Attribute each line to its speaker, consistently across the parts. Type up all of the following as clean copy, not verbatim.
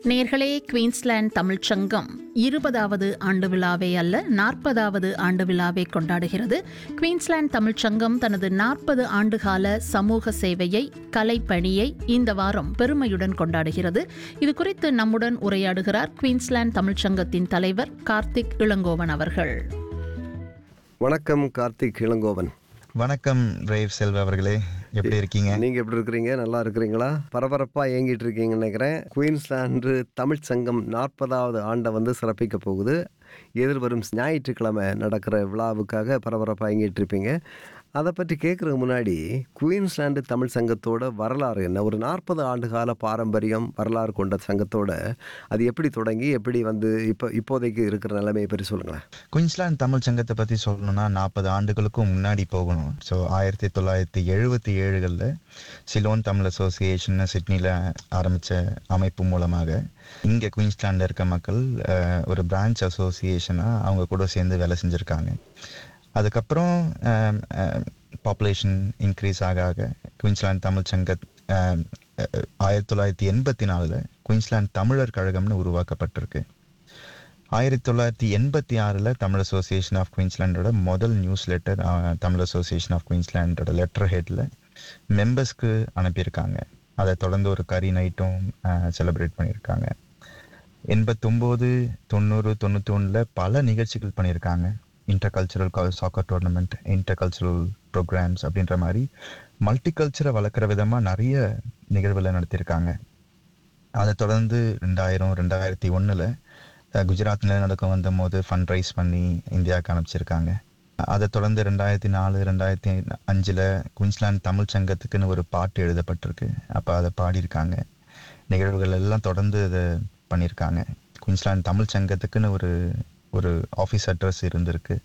Speaker 1: நேர்களே, குயின்ஸ்லாந்து தமிழ்ச் சங்கம் 20வது ஆண்டு விழாவை அல்ல 40வது ஆண்டு விழாவை கொண்டாடுகிறது. குயின்ஸ்லாந்து தமிழ்ச் சங்கம் தனது 40 ஆண்டுகால சமூக சேவையை, கலைப்பணியை இந்த வாரம் பெருமையுடன் கொண்டாடுகிறது. இது குறித்து நம்முடன் உரையாடுகிறார் குயின்ஸ்லாந்து தமிழ்ச் சங்கத்தின் தலைவர் கார்த்திக் இளங்கோவன் அவர்கள்.
Speaker 2: வணக்கம் கார்த்திக் இளங்கோவன்.
Speaker 3: வணக்கம் ரேவ் செல்வா அவர்களே, எப்படி இருக்கீங்க?
Speaker 2: நீங்கள் எப்படி இருக்கிறீங்க? நல்லா இருக்கிறீங்களா? பரபரப்பாக இயங்கிட்டு இருக்கீங்கன்னு நினைக்கிறேன். குயின்ஸ்லாந்து தமிழ் சங்கம் 40வது ஆண்டை சிறப்பிக்க போகுது. எதிர்வரும் ஞாயிற்றுக்கிழமை நடக்கிற விழாவுக்காக பரபரப்பாக இயங்கிட்டு இருப்பீங்க. அதை பற்றி கேட்குறதுக்கு முன்னாடி குயின்ஸ்லாந்து தமிழ் சங்கத்தோட வரலாறு என்ன? ஒரு 40 ஆண்டுகால பாரம்பரியம் வரலாறு கொண்ட சங்கத்தோட அது எப்படி தொடங்கி எப்படி இப்போதைக்கு இருக்கிற நிலைமையை பற்றி சொல்லுங்களேன்.
Speaker 3: குயின்ஸ்லாந்து தமிழ் சங்கத்தை பற்றி சொல்லணும்னா 40 ஆண்டுகளுக்கும் முன்னாடி போகணும். ஸோ 1977 சிலோன் தமிழ் அசோசியேஷன் சிட்னியில் ஆரம்பித்த அமைப்பு மூலமாக இங்கே குயின்ஸ்லாண்டில் இருக்க மக்கள் ஒரு பிரான்ச் அசோசியேஷனாக அவங்க கூட சேர்ந்து வேலை செஞ்சுருக்காங்க. அதுக்கப்புறம் பாப்புலேஷன் இன்க்ரீஸ் ஆக குயின்ஸ்லாந்து தமிழ் சங்க 1984 குயின்ஸ்லாந்து தமிழர் கழகம்னு உருவாக்கப்பட்டிருக்கு. 1986 தமிழ் அசோசியேஷன் ஆஃப் குயின்ஸ்லாண்டோட முதல் news letter Tamil association of குயின்ஸ்லாண்டோட letter ஹெட்டில் மெம்பர்ஸ்க்கு அனுப்பியிருக்காங்க. அதை தொடர்ந்து ஒரு கறி நைட்டும் செலிப்ரேட் பண்ணியிருக்காங்க. 89, 90, 91 பல நிகழ்ச்சிகள் பண்ணியிருக்காங்க. இன்டர்கல்ச்சரல் சாக்கர் டோர்னமெண்ட், இன்டர்கல்ச்சரல் ப்ரோக்ராம்ஸ் அப்படின்ற மாதிரி மல்டிகல்ச்சரை வளர்க்குற விதமாக நிறைய நிகழ்வுகளை நடத்தியிருக்காங்க. அதை தொடர்ந்து 2001 குஜராத்தில் நடக்க வந்தபோது ஃபண்ட் ரைஸ் பண்ணி இந்தியாவுக்கு அனுப்பிச்சிருக்காங்க. அதை தொடர்ந்து 2004, 2005 குயின்ஸ்லாந்து தமிழ் சங்கத்துக்குன்னு ஒரு பாட்டு எழுதப்பட்டிருக்கு. அப்போ அதை பாடியிருக்காங்க. நிகழ்வுகள் எல்லாம் தொடர்ந்து இதை பண்ணியிருக்காங்க. குயின்ஸ்லாந்து தமிழ் சங்கத்துக்குன்னு ஒரு ஆஃபீஸ் அட்ரஸ் இருந்திருக்கு,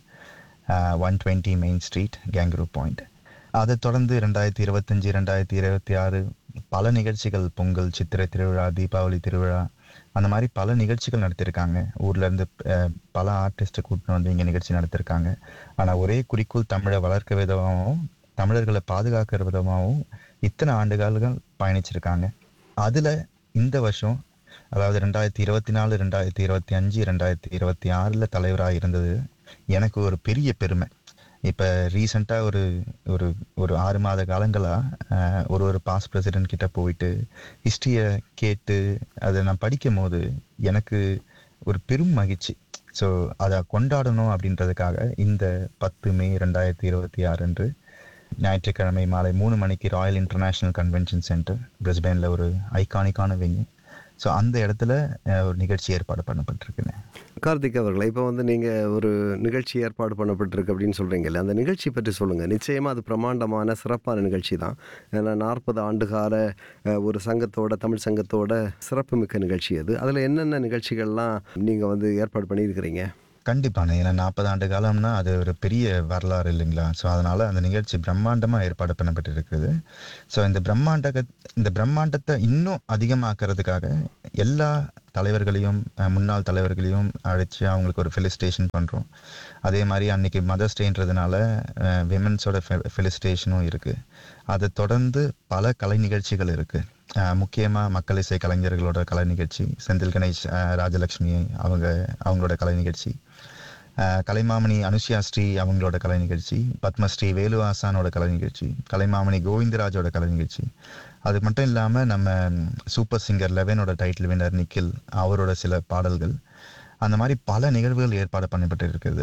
Speaker 3: 120 மெயின் ஸ்ட்ரீட், கேங்க்ரூ பாயிண்ட். அதை தொடர்ந்து 2025, 2026 பல நிகழ்ச்சிகள், பொங்கல், சித்திரை திருவிழா, தீபாவளி திருவிழா, அந்த மாதிரி பல நிகழ்ச்சிகள் நடத்தியிருக்காங்க. ஊர்லேருந்து பல ஆர்டிஸ்ட்டை கூட்டின்னு வந்து இங்கே நிகழ்ச்சி நடத்திருக்காங்க. ஆனால் ஒரே குறிக்கோள் தமிழை வளர்க்க விதமாகவும் தமிழர்களை பாதுகாக்கிற விதமாகவும் இத்தனை ஆண்டுகால்கள் பயணிச்சிருக்காங்க. அதில் இந்த வருஷம், அதாவது 2024, 2025, 2026 தலைவராக இருந்தது எனக்கு ஒரு பெரிய பெருமை. இப்போ ரீசெண்டாக ஒரு 6 மாத காலங்களாக ஒரு பாஸ்ட் பிரசிடென்ட் கிட்ட போயிட்டு ஹிஸ்ட்ரியை கேட்டு அதை நான் படிக்கும் போது எனக்கு ஒரு பெரும் மகிழ்ச்சி. ஸோ அதை கொண்டாடணும் அப்படின்றதுக்காக இந்த 10 மே 2026 அன்று ஞாயிற்றுக்கிழமை மாலை 3 மணிக்கு ராயல் இன்டர்நேஷ்னல் கன்வென்ஷன் சென்டர், பிரிஸ்பேனில் ஒரு ஐகானிக்கான வென்யூ. ஸோ அந்த இடத்துல ஒரு நிகழ்ச்சி ஏற்பாடு பண்ணப்பட்டிருக்குங்க.
Speaker 2: கார்த்திக் அவர்களை, இப்போ நீங்கள் ஒரு நிகழ்ச்சி ஏற்பாடு பண்ணப்பட்டிருக்கு அப்படின்னு சொல்கிறீங்கல்ல, அந்த நிகழ்ச்சி பற்றி சொல்லுங்கள். நிச்சயமாக அது பிரமாண்டமான சிறப்பான நிகழ்ச்சி தான். ஏன்னா 40 ஆண்டுகால ஒரு சங்கத்தோட, தமிழ் சங்கத்தோட சிறப்புமிக்க நிகழ்ச்சி அது. அதில் என்னென்ன நிகழ்ச்சிகள்லாம் நீங்கள் ஏற்பாடு பண்ணியிருக்கிறீங்க?
Speaker 3: கண்டிப்பான, ஏன்னா 40 ஆண்டு காலம்னா அது ஒரு பெரிய வரலாறு இல்லைங்களா? ஸோ அதனால் அந்த நிகழ்ச்சி பிரம்மாண்டமாக ஏற்பாடு பண்ணப்பட்டிருக்குது. ஸோ இந்த பிரம்மாண்டத்தை இன்னும் அதிகமாக்குறதுக்காக எல்லா தலைவர்களையும், முன்னாள் தலைவர்களையும் அழைச்சி அவங்களுக்கு ஒரு ஃபெலிசிட்டேஷன் பண்ணுறோம். அதே மாதிரி அன்றைக்கி மதர்ஸ் டேன்றதுனால விமென்ஸோட ஃபெலிசிட்டேஷனும் இருக்குது. அதை தொடர்ந்து பல கலை நிகழ்ச்சிகள் இருக்குது. முக்கியமாக மக்கள் இசை கலைஞர்களோட கலை நிகழ்ச்சி, செந்தில் கணேஷ், ராஜலக்ஷ்மி அவங்களோட கலை நிகழ்ச்சி, கலைமாமணி அனுஷ்யா ஸ்ரீ அவங்களோட கலை நிகழ்ச்சி, பத்மஸ்ரீ வேலு ஆசானோட கலை நிகழ்ச்சி, கலைமாமணி கோவிந்தராஜோட கலை நிகழ்ச்சி. அது மட்டும் இல்லாமல் நம்ம super singer 11 title winner Nikhil அவரோட சில பாடல்கள், அந்த மாதிரி பல நிகழ்வுகள் ஏற்பாடு பண்ணப்பட்டு இருக்குது.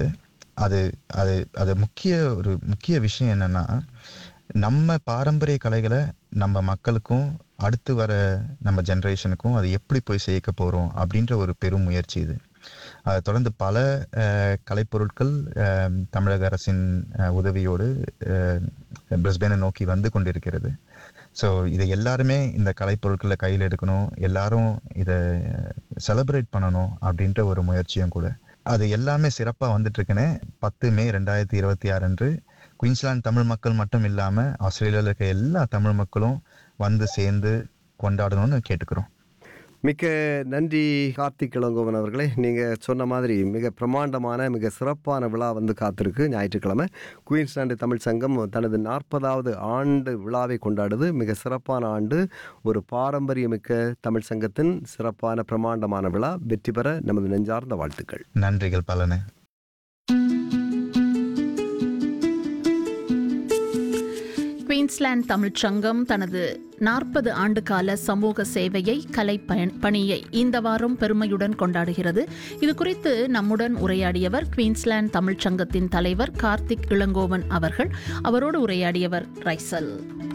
Speaker 3: அது முக்கிய விஷயம் என்னென்னா, நம்ம பாரம்பரிய கலைகளை நம்ம மக்களுக்கும் அடுத்து வர நம்ம ஜென்ரேஷனுக்கும் அது எப்படி போய் சேர்க்க போகிறோம் அப்படின்ற ஒரு பெரும் முயற்சி இது. அதை தொடர்ந்து பல கலைப்பொருட்கள் தமிழக அரசின் உதவியோடு பிரிஸ்பேனை நோக்கி வந்து கொண்டிருக்கிறது. ஸோ இதை எல்லாருமே இந்த கலைப்பொருட்களை கையில் எடுக்கணும், எல்லாரும் இதை செலிப்ரேட் பண்ணணும் அப்படின்ற ஒரு முயற்சியும் கூட. அது எல்லாமே சிறப்பாக வந்துட்டுருக்குன்னு 10 மே 2026 அன்று குயின்ஸ்லாந்து தமிழ் மக்கள் மட்டும் இல்லாமல் ஆஸ்திரேலியாவில் இருக்க எல்லா தமிழ் மக்களும் வந்து சேர்ந்து கொண்டாடணும்னு கேட்டுக்கிறோம்.
Speaker 2: மிக்க நன்றி கார்த்திக் இளங்கோவன் அவர்களே. நீங்கள் சொன்ன மாதிரி மிக பிரமாண்டமான மிக சிறப்பான விழா வந்து காத்திருக்கு ஞாயிற்றுக்கிழமை. குயின்ஸ்லாந்து தமிழ் சங்கம் தனது 40வது ஆண்டு விழாவை கொண்டாடுது. மிக சிறப்பான ஆண்டு, ஒரு பாரம்பரியமிக்க தமிழ் சங்கத்தின் சிறப்பான பிரமாண்டமான விழா வெற்றி பெற நமது நெஞ்சார்ந்த வாழ்த்துக்கள்.
Speaker 3: நன்றிகள் பலனே.
Speaker 1: குயின்ஸ்லாந்து தமிழ்ச் சங்கம் தனது 40 ஆண்டு கால சமூக சேவையை, கலை பணியை இந்த வாரம் பெருமையுடன் கொண்டாடுகிறது. இது குறித்து நம்முடன் உரையாடியவர் குயின்ஸ்லாந்து தமிழ்ச் சங்கத்தின் தலைவர் கார்த்திக் இளங்கோவன் அவர்கள். அவரோடு உரையாடியவர் Raisal.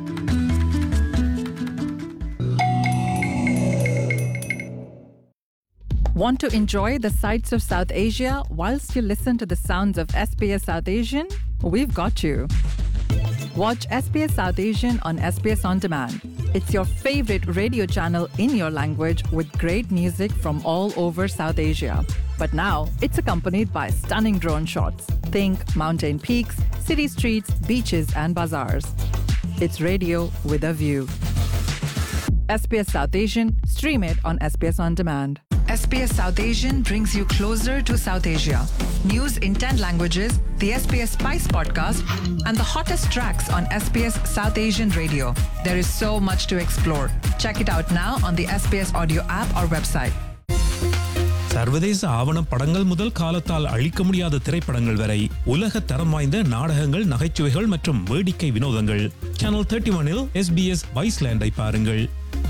Speaker 4: Want to enjoy the sights of South Asia whilst you listen to the sounds of SBS South Asian? We've got you. Watch SBS South Asian on SBS On Demand. It's your favorite radio channel in your language with great music from all over South Asia. But now it's accompanied by stunning drone shots. Think mountain peaks, city streets, beaches and bazaars. It's radio with a view. SBS South Asian, stream it on SBS On Demand. SBS South Asian brings you closer to South Asia. News in 10 languages, the SBS Spice podcast, and the hottest tracks on SBS South Asian radio. There is so much to explore. Check it out now on the SBS audio app or website.
Speaker 5: சர்வதேச ஆவண படங்கள் முதல் காலத்தால் அழிக்க முடியாத திரைப்படங்கள் வரை உலக தரம் வாய்ந்த நாடகங்கள், நகைச்சுவைகள் மற்றும் வேடிக்கை வினோதங்கள். சேனல் 31இல் SBS வைஸ்லேண்டை பாருங்கள்.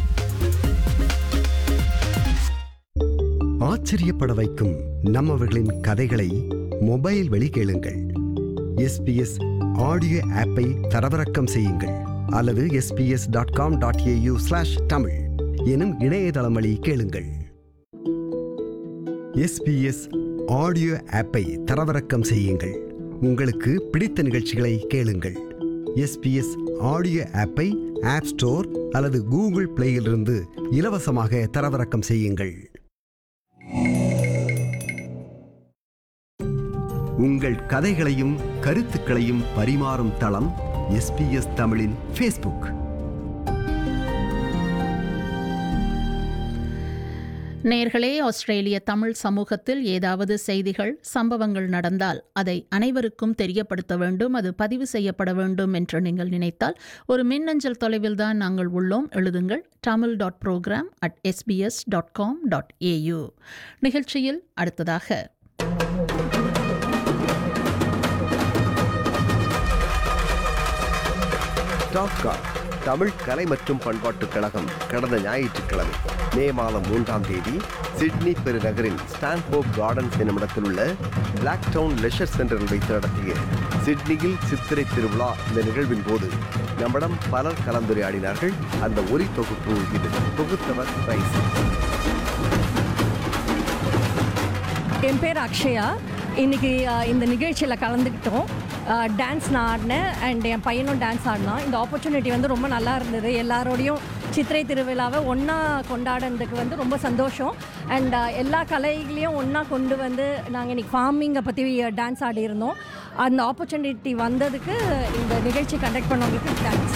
Speaker 2: ஆச்சரியப்பட வைக்கும் நம்மவர்களின் கதைகளை மொபைல் வழி கேளுங்கள். SBS ஆடியோ ஆப்பை தரவிறக்கம் செய்யுங்கள் அல்லது sbs.com.au/tamil எனும் இணையதளம் வழி கேளுங்கள். SBS ஆடியோ ஆப்பை தரவிறக்கம் செய்யுங்கள். உங்களுக்கு பிடித்த நிகழ்ச்சிகளை கேளுங்கள். SBS ஆடியோ ஆப்பை ஆப் ஸ்டோர் அல்லது கூகுள் பிளேயிலிருந்து இலவசமாக தரவிறக்கம் செய்யுங்கள். உங்கள் கதைகளையும் கருத்துக்களையும் பரிமாறும் தளம் SBS தமிழின் ஃபேஸ்புக்.
Speaker 1: நேர்களே, ஆஸ்திரேலிய தமிழ் சமூகத்தில் ஏதாவது செய்திகள், சம்பவங்கள் நடந்தால் அதை அனைவருக்கும் தெரியப்படுத்த வேண்டும், அது பதிவு செய்யப்பட வேண்டும் என்று நீங்கள் நினைத்தால் ஒரு மின்னஞ்சல் தொலைவில் தான் நாங்கள் உள்ளோம். எழுதுங்கள் tamil.program@sbs.com.au. நிகழ்ச்சியில் அடுத்ததாக
Speaker 2: தமிழ் கலை மற்றும் பண்பாட்டுக் கழகம் கடந்த ஞாயிற்றுக்கிழமை மே மாதம் 3ஆம் தேதி சிட்னி பெருநகரின் ஸ்டான்ஹோப் கார்டன்ஸ் என்னுமிடத்தில் உள்ள பிளாக் டவுன் லெஷர் சென்டரில் வைத்து நடத்திய சிட்னியில் சித்திரை திருவிழா இந்த நிகழ்வின் போது நம்மிடம் பலர் கலந்துரையாடினார்கள். அந்த ஒலி தொகுப்பு இது. தொகுத்தவர் ரைஸ்.
Speaker 6: என் பேர் அக்ஷயா. இன்றைக்கி இந்த நிகழ்ச்சியில் கலந்துக்கிட்டோம். டான்ஸ் நான் ஆடினேன் அண்ட் என் பையனும் டான்ஸ் ஆடினான். இந்த ஆப்பர்ச்சுனிட்டி வந்து ரொம்ப நல்லா இருந்தது. எல்லாரோடையும் சித்திரை திருவிழாவை ஒன்றா கொண்டாடுறதுக்கு வந்து ரொம்ப சந்தோஷம். அண்ட் எல்லா கலைகளையும் ஒன்றா கொண்டு வந்து நாங்கள் இன்றைக்கி ஃபார்மிங்கை பற்றி டான்ஸ் ஆடியிருந்தோம். அந்த ஆப்பர்ச்சுனிட்டி வந்ததுக்கு இந்த நிகழ்ச்சி கண்டக்ட் பண்ணவங்களுக்கு டான்ஸ்.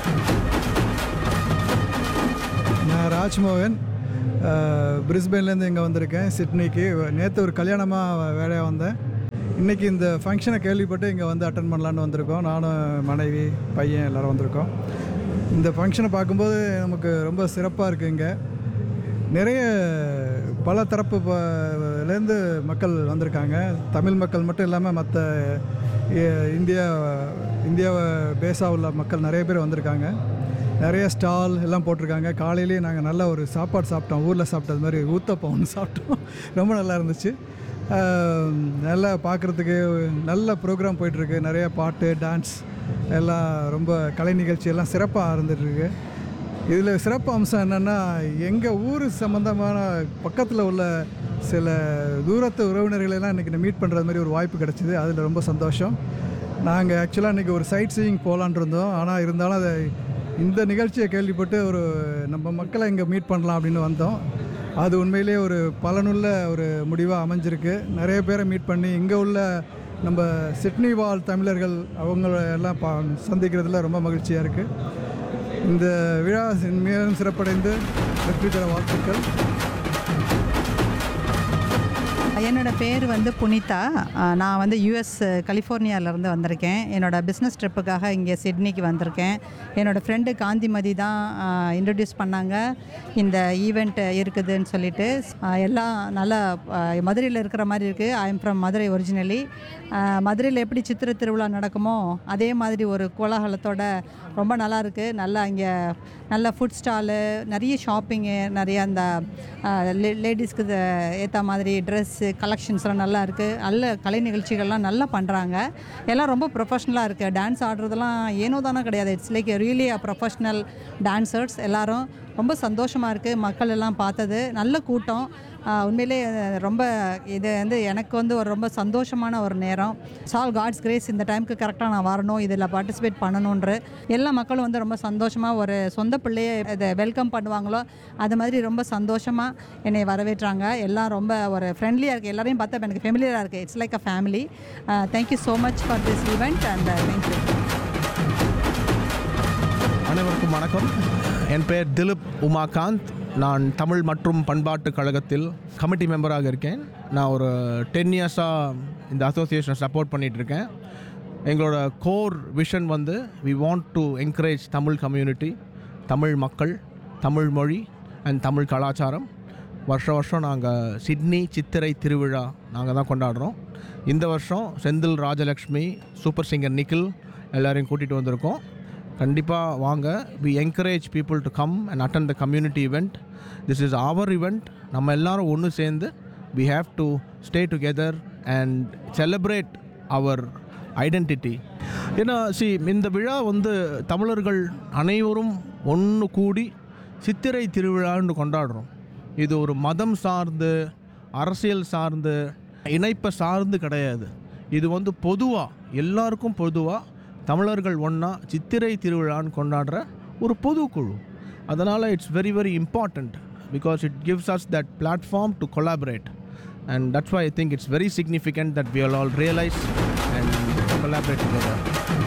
Speaker 7: நான் ராஜ்மோகன், பிரிஸ்பேன்லேருந்து இங்கே வந்திருக்கேன் சிட்னிக்கு. நேற்று ஒரு கல்யாணமாக வேலையாக வந்தேன். இன்றைக்கி இந்த ஃபங்க்ஷனை கேள்விப்பட்டு இங்கே வந்து அட்டன் பண்ணலான்னு வந்திருக்கோம். நானும் மனைவி பையன் எல்லோரும் வந்திருக்கோம். இந்த ஃபங்க்ஷனை பார்க்கும்போது நமக்கு ரொம்ப சிறப்பாக இருக்குது. இங்கே நிறைய பல தரப்புலேருந்து மக்கள் வந்திருக்காங்க. தமிழ் மக்கள் மட்டும் இல்லாமல் மற்ற இந்தியாவை பேஸாக உள்ள மக்கள் நிறைய பேர் வந்திருக்காங்க. நிறைய ஸ்டால் எல்லாம் போட்டிருக்காங்க. காலையிலேயே நாங்கள் நல்ல ஒரு சாப்பாடு சாப்பிட்டோம். ஊரில் சாப்பிட்டது மாதிரி ஊத்தப்பம் ஒன்று சாப்பிட்டோம். ரொம்ப நல்லா இருந்துச்சு. நல்லா பார்க்குறதுக்கு நல்ல ப்ரோக்ராம் போயிட்டுருக்கு. நிறைய பாட்டு, டான்ஸ் எல்லாம் ரொம்ப கலை நிகழ்ச்சி எல்லாம் சிறப்பாக இருந்துகிட்ருக்கு. இதில் சிறப்பு அம்சம் என்னென்னா, எங்கள் ஊர் சம்மந்தமான பக்கத்தில் உள்ள சில தூரத்து உறவினர்களெல்லாம் இன்றைக்கி மீட் பண்ணுறது மாதிரி ஒரு வாய்ப்பு கிடச்சிது. அதில் ரொம்ப சந்தோஷம். நாங்கள் ஆக்சுவலாக இன்றைக்கி ஒரு சைட் சீயிங் போகலான் இருந்தோம். ஆனால் இருந்தாலும் அதை இந்த நிகழ்ச்சியை கேள்விப்பட்டு ஒரு நம்ம மக்களை இங்கே மீட் பண்ணலாம் அப்படின்னு வந்தோம். அது உண்மையிலே ஒரு பலனுள்ள ஒரு முடிவாக அமைஞ்சிருக்கு. நிறைய பேரை மீட் பண்ணி இங்கே உள்ள நம்ம சிட்னி வாழ் தமிழர்கள் அவங்கள எல்லாம் சந்திக்கிறதுல ரொம்ப மகிழ்ச்சியாக இருக்குது. இந்த விழா மேலும் சிறப்படைந்து வெற்றி பெற வாழ்த்துக்கள்.
Speaker 8: என்னோட பேர் வந்து புனிதா. நான் வந்து யூஎஸ் கலிஃபோர்னியாவிலேருந்து வந்திருக்கேன். என்னோட பிஸ்னஸ் ட்ரிப்புக்காக இங்கே சிட்னிக்கு வந்திருக்கேன். என்னோடய ஃப்ரெண்டு காந்திமதி தான் இன்ட்ரடியூஸ் பண்ணாங்க இந்த ஈவெண்ட் இருக்குதுன்னு சொல்லிட்டு. எல்லாம் நல்லா மதுரையில் இருக்கிற மாதிரி இருக்குது. I am from Madurai originally. மதுரையில் எப்படி சித்திரை திருவிழா நடக்குமோ அதே மாதிரி ஒரு கோலாகலத்தோட ரொம்ப நல்லா இருக்குது. நல்லா இங்கே நல்ல ஃபுட் ஸ்டாலு, நிறைய ஷாப்பிங்கு, நிறைய அந்த லேடிஸ்க்கு ஏற்ற மாதிரி ட்ரெஸ்ஸு கலெக்ஷன்ஸ்லாம் நல்லா இருக்குது. நல்ல கலை நிகழ்ச்சிகள்லாம் நல்லா பண்ணுறாங்க. எல்லாம் ரொம்ப ப்ரொஃபஷ்னலாக இருக்குது. டான்ஸ் ஆடுறதெல்லாம் ஏனோ தானே கிடையாது. It's like really professional dancers. எல்லோரும் ரொம்ப சந்தோஷமாக இருக்குது. மக்கள் எல்லாம் பார்த்தது நல்ல கூட்டம். உண்மையிலே ரொம்ப இது வந்து எனக்கு வந்து ஒரு ரொம்ப சந்தோஷமான ஒரு நேரம். All God's grace. இந்த டைமுக்கு கரெக்டாக நான் வரணும், இதில் பார்ட்டிசிபேட் பண்ணணுன்ற எல்லா மக்களும் வந்து ரொம்ப சந்தோஷமாக ஒரு சொந்த பிள்ளையை இதை வெல்கம் பண்ணுவாங்களோ அது மாதிரி ரொம்ப சந்தோஷமாக என்னை வரவேற்றாங்க. எல்லாம் ரொம்ப ஒரு ஃப்ரெண்ட்லியாக இருக்குது. எல்லாரையும் பார்த்தா எனக்கு ஃபெமிலியராக இருக்குது. It's like a family. Thank you so much for this event and thank you.
Speaker 9: அனைவருக்கும் வணக்கம். என் பெயர் திலீப் உமாகாந்த். நான் தமிழ் மற்றும் பண்பாட்டு கழகத்தில் கமிட்டி மெம்பராக இருக்கேன். நான் ஒரு 10 இயர்ஸாக இந்த அசோசியேஷனை சப்போர்ட் பண்ணிகிட்ருக்கேன். எங்களோட கோர் விஷன் வந்து we want to encourage Tamil community, Tamil மக்கள், தமிழ் மொழி அண்ட் தமிழ் கலாச்சாரம். வருஷம் நாங்கள் சிட்னி சித்திரை திருவிழா நாங்கள் தான் கொண்டாடுறோம். இந்த வருஷம் செந்தில் ராஜலக்ஷ்மி, சூப்பர் சிங்கர் நிக்கில் எல்லோரையும் கூட்டிகிட்டு வந்திருக்கோம். கண்டிப்பாக வாங்க. we encourage people to come and attend the community event. This is our event. நம்ம எல்லாரும் ஒன்று சேர்ந்து we have to stay together and celebrate our identity. ஏன்னா இந்த விழா வந்து தமிழர்கள் அனைவரும் ஒன்று கூடி சித்திரை திருவிழான்னு கொண்டாடுறோம். இது ஒரு மதம் சார்ந்து, அரசியல் சார்ந்து, இணைப்பை சார்ந்து கிடையாது. இது வந்து பொதுவாக எல்லாருக்கும் பொதுவாக தமிழர்கள் ஒன்றா சித்திரை திருவிழான்னு கொண்டாடுற ஒரு பொதுக்குழு. அதனால் it's very very important because it gives us that platform to collaborate and that's why I think it's very significant that we all realise and collaborate together.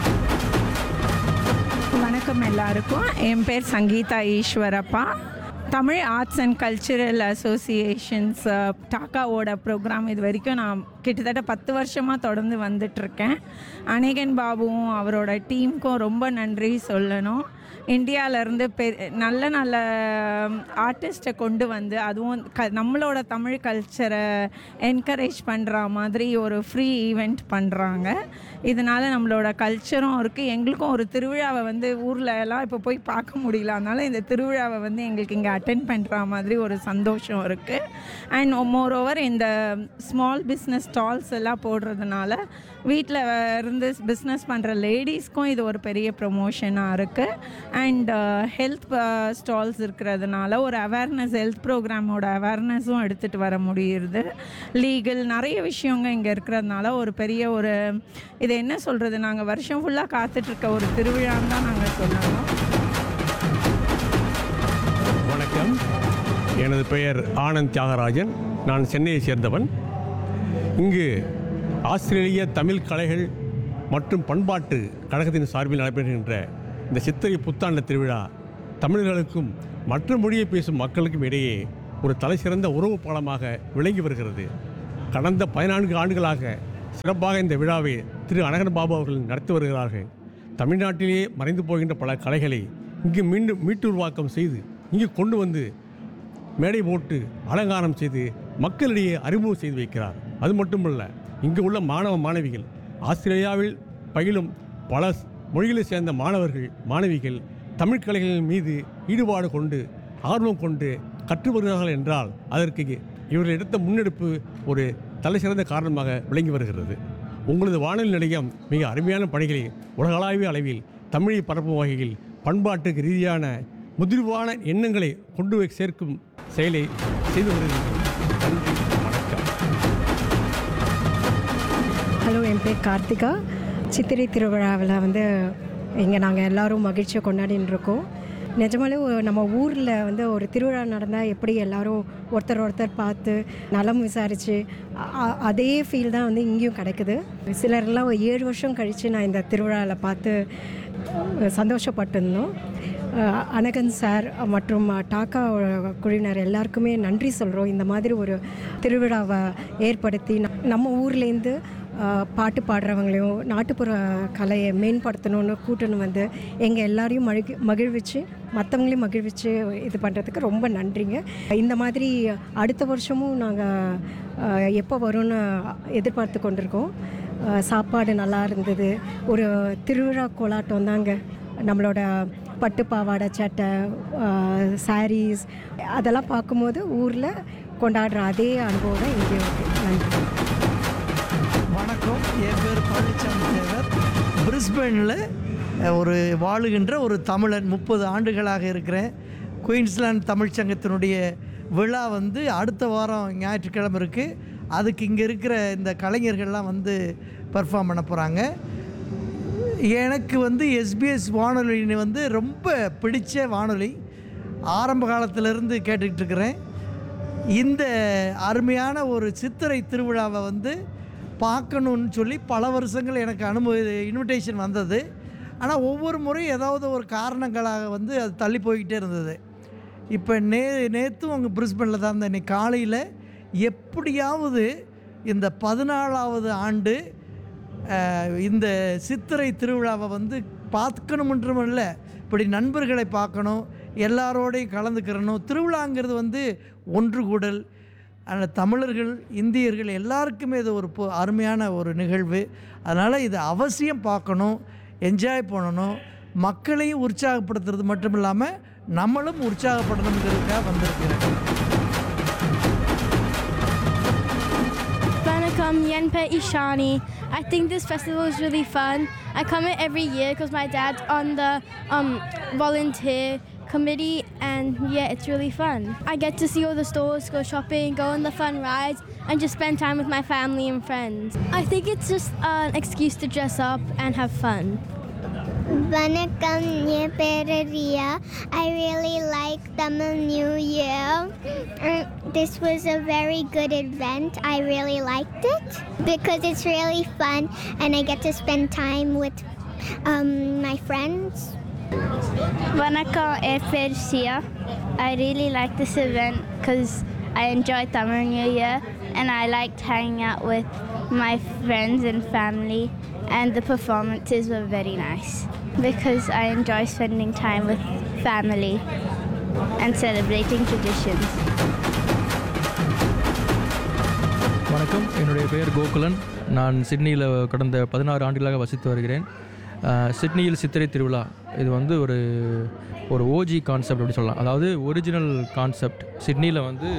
Speaker 10: வணக்கம் எல்லாருக்கும். என் பேர் Sangeetha Eshwarappa. Tamil arts and cultural associations டாக்காவோட program இது வரைக்கும் நான் கிட்டத்தட்ட 10 வருஷமாக தொடர்ந்து வந்துட்டுருக்கேன். அநேகன் பாபுவும் அவரோட டீமுக்கும் ரொம்ப நன்றி சொல்லணும். இந்தியாவிலேருந்து நல்ல நல்ல ஆர்டிஸ்ட்டை கொண்டு வந்து அதுவும் நம்மளோட தமிழ் கல்ச்சரை என்கரேஜ் பண்ணுற மாதிரி ஒரு ஃப்ரீ ஈவெண்ட் பண்ணுறாங்க. இதனால் நம்மளோட கல்ச்சரும் இருக்குது. எங்களுக்கும் ஒரு திருவிழாவை வந்து ஊரில் எல்லாம் இப்போ போய் பார்க்க முடியல. அதனால் இந்த திருவிழாவை வந்து எங்களுக்கு இங்கே அட்டென்ட் பண்ணுற மாதிரி ஒரு சந்தோஷம் இருக்குது. அண்ட் மோரோவர் இந்த ஸ்மால் பிஸ்னஸ் ஸ்டால்ஸ் எல்லாம் போடுறதுனால வீட்டில் இருந்து பிஸ்னஸ் பண்ணுற லேடிஸ்க்கும் இது ஒரு பெரிய ப்ரொமோஷனாக இருக்குது. அண்ட் ஹெல்த் ஸ்டால்ஸ் இருக்கிறதுனால ஒரு அவேர்னஸ், ஹெல்த் ப்ரோக்ராமோட அவேர்னஸும் எடுத்துகிட்டு வர முடியுது. லீகல் நிறைய விஷயங்க இங்கே இருக்கிறதுனால ஒரு பெரிய ஒரு இது என்ன சொல்கிறது, நாங்கள் வருஷம் ஃபுல்லாக காத்துட்ருக்க ஒரு திருவிழான்னு தான் நாங்கள் சொல்லணும்.
Speaker 11: வணக்கம். எனது பெயர் ஆனந்த் தியாகராஜன். நான் சென்னையை சேர்ந்தவன். இங்கு ஆஸ்திரேலிய தமிழ் கலைகள் மற்றும் பண்பாட்டு கழகத்தின் சார்பில் நடைபெறுகின்ற இந்த சித்திரை புத்தாண்டு திருவிழா தமிழர்களுக்கும் மற்ற மொழியை பேசும் மக்களுக்கும் இடையே ஒரு தலைசிறந்த உறவு பாலமாக விளங்கி வருகிறது. கடந்த 14 ஆண்டுகளாக சிறப்பாக இந்த விழாவை திரு அழகன் பாபு அவர்கள் நடத்தி வருகிறார்கள். தமிழ்நாட்டிலேயே மறைந்து போகின்ற பல கலைகளை இங்கு மீண்டும் மீட்டுருவாக்கம் செய்து இங்கு கொண்டு வந்து மேடை போட்டு அலங்காரம் செய்து மக்களிடையே அறிமுகம் செய்து வைக்கிறார். அது மட்டுமல்ல, இங்கு உள்ள மாணவ மாணவிகள், ஆஸ்திரேலியாவில் பயிலும் பல மொழிகளை சேர்ந்த மாணவர்கள் மாணவிகள் தமிழ் கலைகளின் மீது ஈடுபாடு கொண்டு ஆர்வம் கொண்டு கற்று வருகிறார்கள் என்றால் அதற்கு இவர்கள் எடுத்த முன்னெடுப்பு ஒரு தலைசிறந்த காரணமாக விளங்கி வருகிறது. உங்களது வானொலி நிலையம் மிக அருமையான பணிகளை உலகளாவிய அளவில் தமிழை பரப்பும் வகையில் பண்பாட்டுக்கு ரீதியான முதிர்வான எண்ணங்களை கொண்டு போய் சேர்க்கும் செயலை செய்து வருகிறது. நன்றி, வணக்கம்.
Speaker 12: ஹலோ, என் பேர் கார்த்திகா. சித்திரை திருவிழாவில் வந்து இங்கே நாங்கள் எல்லோரும் மகிழ்ச்சியை கொண்டாடின்னு இருக்கோம். நிஜமாலே நம்ம ஊரில் வந்து ஒரு திருவிழா நடந்தால் எப்படி எல்லோரும் ஒருத்தர் பார்த்து நலம் விசாரித்து அதே ஃபீல் தான் வந்து இங்கேயும் கிடைக்குது. சிலர்லாம் ஒரு 7 வருஷம் கழித்து நான் இந்த திருவிழாவில் பார்த்து சந்தோஷப்பட்டிருந்தோம். அனகன் சார் மற்றும் டாக்கா குழுவினர் எல்லாருக்குமே நன்றி சொல்கிறோம். இந்த மாதிரி ஒரு திருவிழாவை ஏற்படுத்தி நம்ம ஊர்லேருந்து பாட்டு பாடுறவங்களையும் நாட்டுப்புற கலையை மேம்படுத்தணும்னு கூட்டணும் வந்து எங்கள் எல்லாரையும் மகிழ்விச்சு மற்றவங்களையும் மகிழ்விச்சு இது பண்ணுறதுக்கு ரொம்ப நன்றிங்க. இந்த மாதிரி அடுத்த வருஷமும் நாங்கள் எப்போ வரும்னு எதிர்பார்த்து கொண்டிருக்கோம். சாப்பாடு நல்லா இருந்தது. ஒரு திருவிழா கோலாட்டம் தாங்க. நம்மளோட பட்டு பாவாடை சட்டை, சாரீஸ் அதெல்லாம் பார்க்கும்போது ஊரில் கொண்டாடுற அதே அனுபவம் தான் இங்கே இருக்குது. நன்றி.
Speaker 13: வணக்கம், என் பேர் பழனிசாமி தேவர். பிரிஸ்பேனில் ஒரு வாழுகின்ற ஒரு தமிழன். 30 ஆண்டுகளாக இருக்கிறேன். குயின்ஸ்லாந்து தமிழ்ச்சங்கத்தினுடைய விழா வந்து அடுத்த வாரம் ஞாயிற்றுக்கிழமை இருக்குது. அதுக்கு இங்கே இருக்கிற இந்த கலைஞர்கள்லாம் வந்து பர்ஃபார்ம் பண்ண போகிறாங்க. எனக்கு வந்து SBS வானொலி வந்து ரொம்ப பிடிச்ச வானொலி. ஆரம்ப காலத்திலேருந்து கேட்டுக்கிட்டு இருக்கிறேன். இந்த அருமையான ஒரு சித்திரை திருவிழாவை வந்து பார்க்கணுன்னு சொல்லி பல வருஷங்கள் எனக்கு இன்விடேஷன் வந்தது. ஆனால் ஒவ்வொரு முறையும் ஏதாவது ஒரு காரணங்களாக வந்து அது தள்ளி போய்கிட்டே இருந்தது. இப்போ நேற்றும் அங்கே பிரிஸ்பனில் தான் இருந்தேன். இன்னைக்கு காலையில் எப்படியாவது இந்த 14வது ஆண்டு இந்த சித்திரை திருவிழாவை வந்து பார்க்கணுமன்றும் இல்லை, இப்படி நண்பர்களை பார்க்கணும், எல்லாரோடையும் கலந்துக்கிறணும். திருவிழாங்கிறது வந்து ஒன்று கூடல். அந்த தமிழர்கள், இந்தியர்கள் எல்லாருக்குமே இது ஒரு அருமையான ஒரு நிகழ்வு. அதனால் இது அவசியம் பார்க்கணும், என்ஜாய் பண்ணணும். மக்களையும் உற்சாகப்படுத்துறது மட்டும் இல்லாமல் நம்மளும் உற்சாகப்படணுங்கிறதுக்காக வந்திருக்கிறேன்.
Speaker 14: Vanakkam, Yenpe Ishani. I think this festival is really fun. I come here every year because my dad's on the volunteer committee, and yeah, it's really fun. I get to see all the stores, go shopping, go on the fun rides, and just spend time with my family and friends. I think it's just an excuse to dress up and have fun.
Speaker 15: Vanakkam, என் பேர் Riya. I really like Tamil New Year. This was a very good event. I really liked it because it's really fun and I get to spend time with my friends.
Speaker 14: Vanakkam, என் பேர் சியா. I really like this event because I enjoy Tamil New Year and I liked hanging out with my friends and family, and the performances were very nice because I enjoy spending time with family and celebrating traditions.
Speaker 16: வணக்கம், என்னுடைய பெயர் கோகுலன். நான் சிட்னியில் கடந்த 16 ஆண்டுகளாக வசித்து வருகிறேன். சிட்னியில் சித்திரை திருவிழா இது வந்து ஒரு ஓஜி கான்செப்ட் அப்படி சொல்லலாம். அதாவது ஒரிஜினல் கான்செப்ட். சிட்னியில் வந்து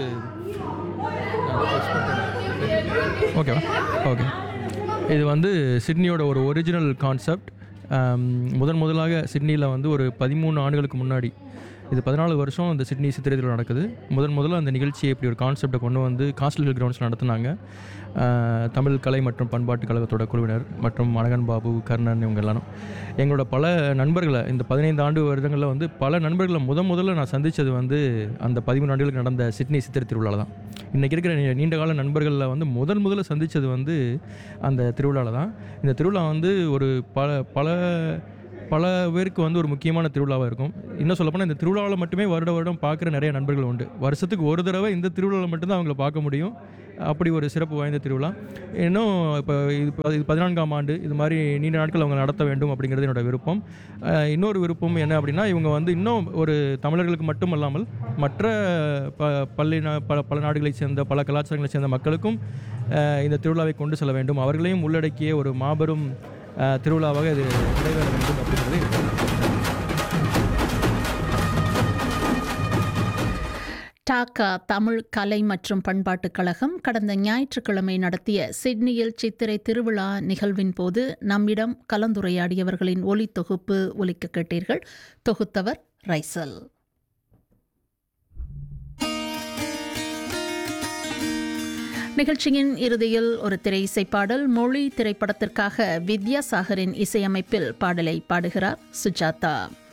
Speaker 16: ஓகேவா ஓகே இது வந்து சிட்னியோட ஒரு ஒரிஜினல் கான்செப்ட். முதலாக சிட்னியில் வந்து ஒரு 13 ஆண்டுகளுக்கு முன்னாடி, இது 14 வருஷம் இந்த சிட்னி சித்திரை திருவிழா நடக்குது. முதல்ல அந்த நிகழ்ச்சியை இப்படி ஒரு கான்செப்டை கொண்டு வந்து காஸ்டல் ஹில் கிரவுண்ட்ஸில் நடத்துனாங்க. தமிழ் கலை மற்றும் பண்பாட்டு கழகத்தோட குழுவினர் மற்றும் அனகன் பாபு, கர்ணன், இவங்க எல்லாரும் எங்களோட பல நண்பர்களை இந்த 15 வருடங்களில் வந்து பல நண்பர்களை முதல்ல நான் சந்தித்தது வந்து அந்த 13 ஆண்டுகளுக்கு நடந்த சிட்னி சித்திரை திருவிழாவில் தான். இன்றைக்கி இருக்கிற நீண்டகால நண்பர்களில் வந்து முதல்ல சந்தித்தது வந்து அந்த திருவிழாவில் தான். இந்த திருவிழா வந்து ஒரு பல பேருக்கு வந்து ஒரு முக்கியமான திருவிழாவாக இருக்கும். இன்னும் சொல்லப்போனால் இந்த திருவிழாவில் மட்டுமே வருடம் பார்க்குற நிறைய நண்பர்கள் உண்டு. வருஷத்துக்கு ஒரு தடவை இந்த திருவிழாவில் மட்டும்தான் அவங்கள பார்க்க முடியும். அப்படி ஒரு சிறப்பு வாய்ந்த திருவிழா. இன்னும் இப்போ இது 14ஆம் ஆண்டு இது மாதிரி நீண்ட நாட்கள் அவங்க நடத்த வேண்டும் அப்படிங்கிறது என்னோடய விருப்பம். இன்னொரு விருப்பம் என்ன அப்படின்னா, இவங்க வந்து இன்னும் ஒரு தமிழர்களுக்கு மட்டும் அல்லாமல் மற்ற பல நாடுகளை சேர்ந்த பல கலாச்சாரங்களை சேர்ந்த மக்களுக்கும் இந்த திருவிழாவை கொண்டு செல்ல வேண்டும், அவர்களையும் உள்ளடக்கிய ஒரு மாபெரும் திருவிழாவாக இது நிறைவேற வேண்டும் அப்படிங்கிறது.
Speaker 1: டாக்கா தமிழ் கலை மற்றும் பண்பாட்டுக் கழகம் கடந்த ஞாயிற்றுக்கிழமை நடத்திய சிட்னியில் சித்திரை திருவிழா நிகழ்வின் போது நம்மிடம் கலந்துரையாடியவர்களின் ஒலி தொகுப்பு ஒலிக்க கேட்டீர்கள். தொகுத்தவர் ரைசல். நிகழ்ச்சியின் இறுதியில் ஒரு திரை இசைப்பாடல். மொழி திரைப்படத்திற்காக வித்யாசாகரின் இசையமைப்பில் பாடலை பாடுகிறார் சுஜாதா.